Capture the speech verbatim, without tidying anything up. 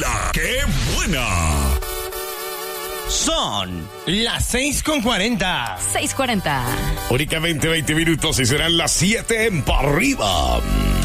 La ¡Qué buena! Son las seis con cuarenta. seis cuarenta. Únicamente veinte minutos y serán las siete en pa' arriba.